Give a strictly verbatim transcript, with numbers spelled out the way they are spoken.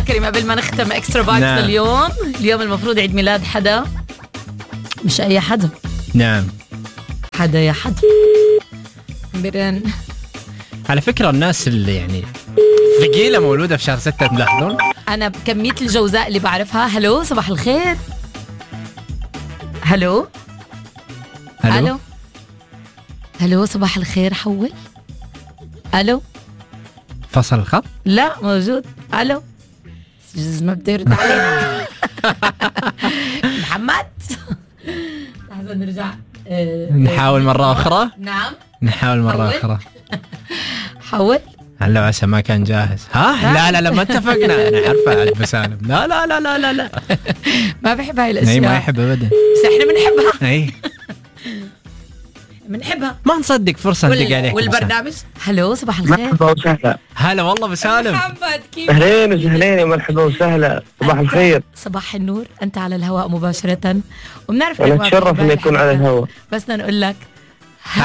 كريم قبل ما نختم اكسترا بايت نعم. اليوم اليوم المفروض عيد ميلاد حدا، مش اي حدا، نعم حدا يا حدا برن. على فكرة الناس اللي يعني ثقيلة مولودة في شهر ستة تلاحظون. انا بكمية الجوزاء اللي بعرفها. هلو صباح الخير. هلو هلو الو هلو صباح الخير. حول. الو فصل الخط. لا موجود. الو جز ما بدي يرد عليك. محمد لحظة نرجع. آه، نحاول مرة أخرى. نعم نحاول مرة حول. أخرى. حول. هلا عسى ما كان جاهز. ها لا لا لا ما اتفقنا. أنا عارفة على بسالم. لا لا لا لا لا لا ما بحب هاي الاشياء. اي ما يحب ابدا. بس احنا بنحبها اي بنحبها. ما نصدق فرصة وال... ندق عليك. والبرنامج. هلو صباح الخير. مرحبا وسهلا. هلا والله بسالم. محمد كيف؟ اهلين وسهلين يا مرحبا وسهلا. صباح أنت- الخير. صباح النور. انت على الهواء مباشرة وبنعرف انا إنك ما اتشرف بتحب اني هاي اكون على الحلقة. الهواء. بس بدنا نقول لك